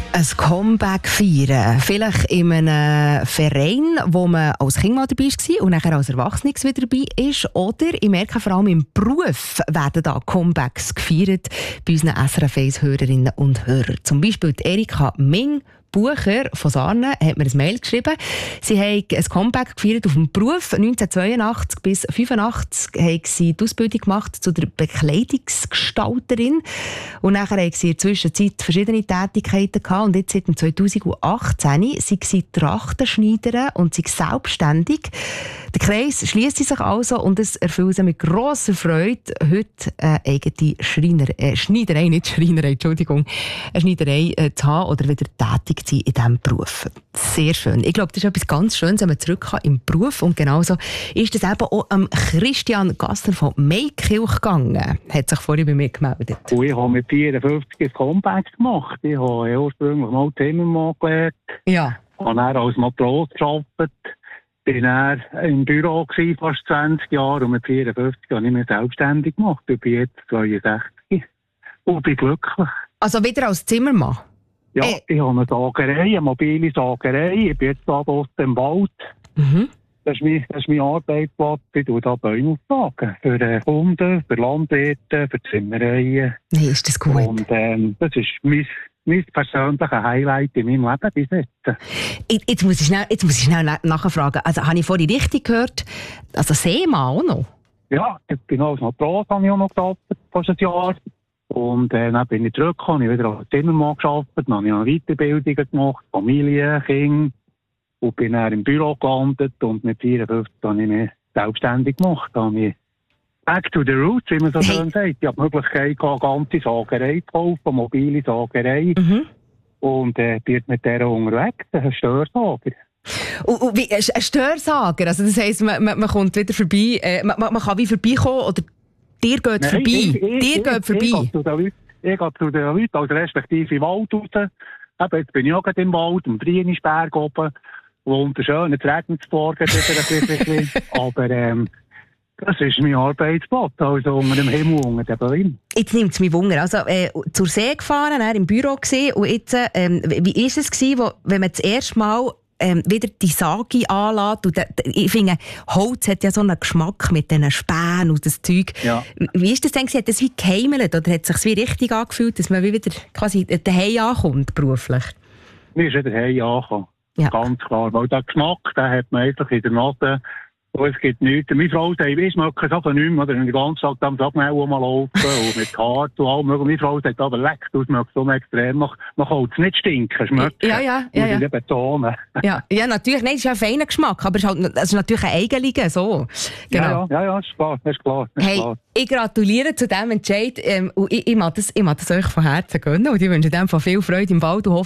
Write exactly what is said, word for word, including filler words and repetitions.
Ein Comeback feiern. Vielleicht in einem Verein, wo man als Kind mal dabei war und nachher als Erwachsenes wieder dabei ist. Oder ich merke vor allem im Beruf werden da Comebacks gefeiert bei unseren S R F eins-Hörerinnen und Hörern. Zum Beispiel die Erika Ming Bucher von Sarne hat mir ein Mail geschrieben. Sie haben ein Comeback gefeiert auf dem Beruf. neunzehnhundertzweiundachtzig bis neunzehnhundert fünfundachtzig haben sie die Ausbildung gemacht zu der Bekleidungsgestalterin. Und nachher haben sie in der Zwischenzeit verschiedene Tätigkeiten gehabt. Und jetzt seit zweitausendachtzehn sind sie Trachtenschneiderin und sind selbstständig. Der Kreis schliesst sich also und es erfüllt sie mit grosser Freude, heute eine eigene Schreiner, äh, Schneiderei, nicht Schreinerei, Entschuldigung, eine Schneiderei äh, zu haben oder wieder tätig zu sein in diesem Beruf. Sehr schön. Ich glaube, das ist etwas ganz Schönes, wenn man zurück kann im Beruf. Und genauso ist es eben auch am Christian Gassner von Maikirch gegangen. Hat sich vorhin bei mir gemeldet. Und ich habe mit vierundfünfzig ein Comeback gemacht. Ich habe ursprünglich mal Zimmermann gelernt. Ja. Habe dann als Matros gearbeitet. Ich war im Büro fast zwanzig Jahre und mit vierundfünfzig habe ich mich selbstständig gemacht. Ich bin jetzt zweiundsechzig und bin glücklich. Also wieder als Zimmermann? Ja, äh. ich habe eine Sagerei, eine mobile Sagerei. Ich bin jetzt hier draussen im Wald. Mhm. Das ist mein, das ist mein Arbeitsplatz. Ich tue hier Bäume auftragen. Für äh, Kunden, für Landwirte, für Zimmereien. Nein, ist das gut. Und ähm, das ist mein... mein persönliches Highlight in meinem Leben bis jetzt. Jetzt, jetzt, muss ich schnell, jetzt muss ich schnell nachfragen. Also, habe ich vorhin richtig gehört, also Seemann auch noch? Ja, ich bin auch als Matros, habe ich auch noch gearbeitet, fast ein Jahr. Und äh, dann bin ich zurückgekommen, ich wieder als Zimmermann gearbeitet, dann habe ich eine Weiterbildung gemacht, Familie, Kinder. Und bin dann im Büro gelandet und mit vierundfünfzig habe ich mich selbstständig gemacht. Da habe ich back to the roots, wie man so schön sagt. Ich habe die Möglichkeit gehabt, eine ganze Sagerei zu kaufen, eine mobile Sagerei. Mhm. Und äh, bin mit der unterwegs, ein Störsager. Und, und wie, ein Störsager? Also das heisst, man, man, man kommt wieder vorbei, äh, man, man kann wie vorbeikommen oder dir geht Nein, vorbei? Ich, ich, dir ich, geht vorbei? Ich, ich gehe zu den Leuten, ich gehe zu den Leuten, also respektive im Wald raus. Eben, jetzt bin ich auch gerade im Wald, am Brienisberg oben. Wunderschön, jetzt regnet es morgen wieder ein bisschen. Aber ähm, das ist mein Arbeitsplatz, also unter dem Himmel, unter den Bäumen. Jetzt nimmt es mich Wunder. Also äh, zur See gefahren, dann im Büro gesehen und jetzt, ähm, wie war es gewesen, wo, wenn man das erste Mal ähm, wieder die Sage anlässt? Und da, ich finde, Holz hat ja so einen Geschmack mit diesen Spänen und das Zeug. Ja. Wie ist das denn? Hat das wie geheimelt oder hat es sich wie richtig angefühlt, dass man wieder quasi daheim ankommt, beruflich? Mir ist wieder daheim angekommen. Ja. Ganz klar. Weil der Geschmack, den hat man einfach in der Nase. Und es gibt nichts. Meine Frau sagt, ich schmecke es aber nicht mehr. Oder den ganzen Tag am Sacknell rumlaufen und mit Hart und allem. Meine Frau sagt, aber leck, du schmeckst so extrem. Man, man kann es nicht stinken, schmecken. Ja, ja, ja. ja. Ich betonen. Ja, ja, natürlich. Nein, das ist ja ein feiner Geschmack. Aber es ist, halt, es ist natürlich ein eigener, so. Genau. Ja, ja, ja, ist klar, ist klar. Ist hey, klar. Ich gratuliere zu diesem Entscheid. Ähm, und ich, ich mag das, ich mag das euch von Herzen gönnen. Und ich wünsche dem von viel Freude im Wald und hoffe,